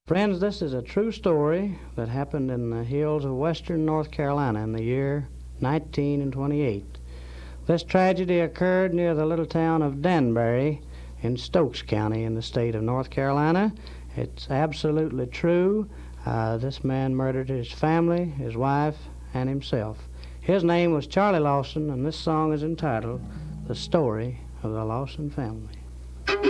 Friends, this is a true story that happened in the hills of western North Carolina in the year 1928. This tragedy occurred near the little town of Danbury in Stokes County in the state of North Carolina. It's absolutely true. This man murdered his family, his wife, and himself. His name was Charlie Lawson, and this song is entitled The Story of the Lawson Family.